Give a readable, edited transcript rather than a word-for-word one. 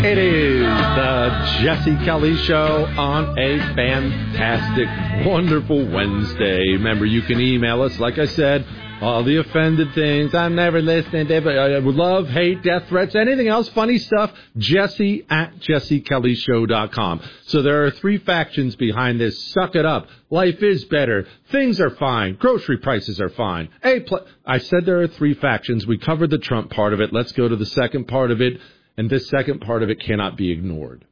It is the Jesse Kelly Show on a fantastic, wonderful Wednesday. Remember, you can email us, like I said, all the offended things. I'm never listening to it. I would love, hate, death threats, anything else, funny stuff, Jesse at jessekellyshow.com. So there are three factions behind this. Suck it up. Life is better. Things are fine. Grocery prices are fine. I said there are three factions. We covered the Trump part of it. Let's go to the second part of it. And this second part of it cannot be ignored.